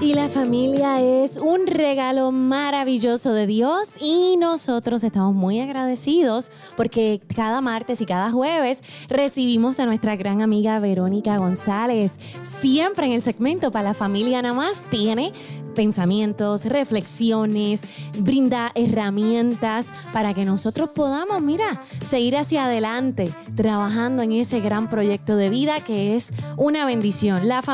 Y la familia es un regalo maravilloso de Dios y nosotros estamos muy agradecidos porque cada martes y cada jueves recibimos a nuestra gran amiga Verónica González. Siempre en el segmento Para la Familia Nada Más tiene pensamientos, reflexiones, brinda herramientas para que nosotros podamos, seguir hacia adelante trabajando en ese gran proyecto de vida que es una bendición.